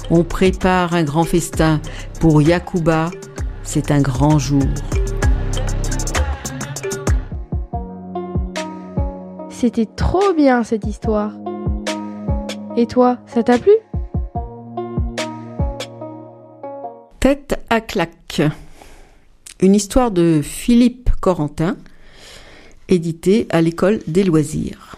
On prépare un grand festin. Pour Yacouba, c'est un grand jour. C'était trop bien cette histoire. Et toi, ça t'a plu ? Tête à claque. Une histoire de Philippe Corentin, éditée à l'École des loisirs.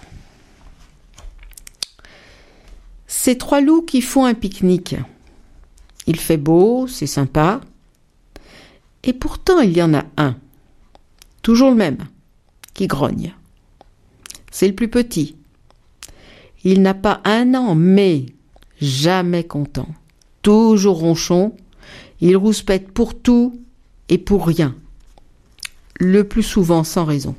C'est 3 loups qui font un pique-nique. Il fait beau, c'est sympa. Et pourtant, il y en a un, toujours le même, qui grogne. C'est le plus petit. Il n'a pas 1 an, mais jamais content. Toujours ronchon. Il rouspète pour tout et pour rien. Le plus souvent sans raison.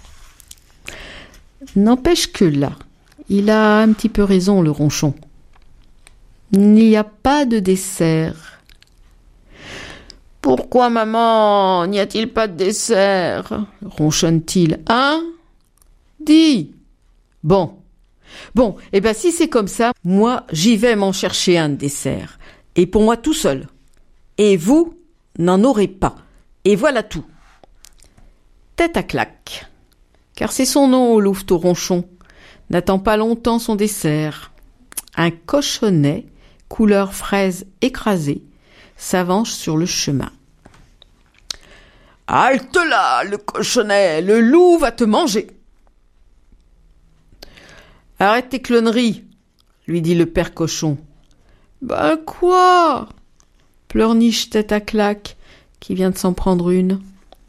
N'empêche que là, il a un petit peu raison, le ronchon. Il n'y a pas de dessert. Pourquoi, maman, n'y a-t-il pas de dessert ? Ronchonne-t-il. Hein ? Dis. Bon, si c'est comme ça, moi, j'y vais m'en chercher un de dessert. Et pour moi tout seul. Et vous, n'en aurez pas. Et voilà tout. Tête à claque. Car c'est son nom au louveteau ronchon. N'attend pas longtemps son dessert. Un cochonnet, couleur fraise écrasée, s'avance sur le chemin. Halte là, le cochonnet, le loup va te manger. Arrête tes cloneries, lui dit le père cochon. Ben quoi ? Pleurniche tête à claque, qui vient de s'en prendre une.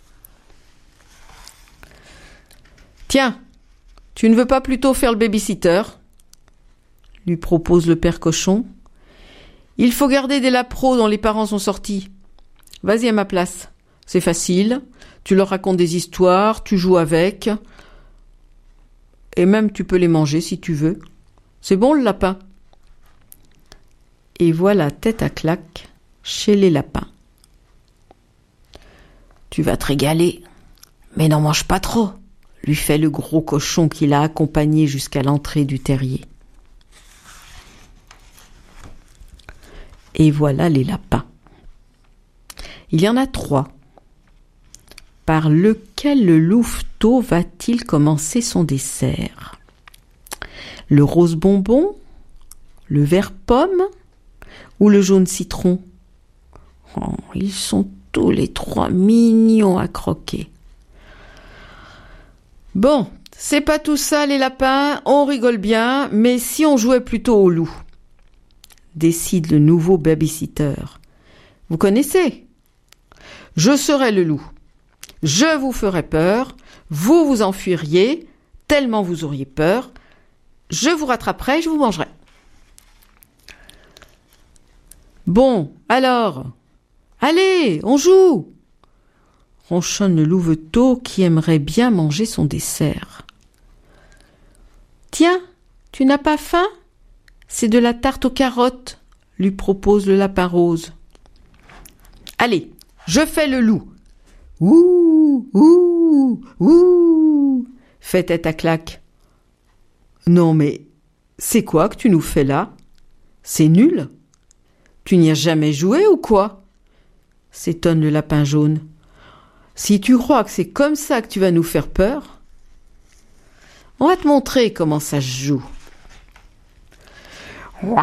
Tiens, tu ne veux pas plutôt faire le baby-sitter ? Lui propose le père cochon. Il faut garder des lapros dont les parents sont sortis. Vas-y à ma place. C'est facile. Tu leur racontes des histoires, tu joues avec. Et même tu peux les manger si tu veux. C'est bon le lapin ? Et voilà tête à claque chez les lapins. Tu vas te régaler, mais n'en mange pas trop, lui fait le gros cochon qui l'a accompagné jusqu'à l'entrée du terrier. Et voilà les lapins. Il y en a 3. Par lequel le louveteau va-t-il commencer son dessert ? Le rose bonbon ? Le vert pomme ? Ou le jaune citron ? Oh, ils sont tous les 3 mignons à croquer. Bon, c'est pas tout ça les lapins, on rigole bien, mais si on jouait plutôt au loup ? Décide le nouveau baby-sitter. Vous connaissez ? Je serai le loup. Je vous ferai peur, vous vous enfuiriez, tellement vous auriez peur. Je vous rattraperai, je vous mangerai. Bon, alors, allez, on joue ! Ronchonne le louveteau qui aimerait bien manger son dessert. Tiens, tu n'as pas faim ? C'est de la tarte aux carottes, lui propose le lapin rose. Allez, je fais le loup. Ouh, ouh, ouh, fait tête à claque. Non mais, c'est quoi que tu nous fais là ? C'est nul ? Tu n'y as jamais joué ou quoi ? S'étonne le lapin jaune. Si tu crois que c'est comme ça que tu vas nous faire peur, on va te montrer comment ça se joue. Waouh !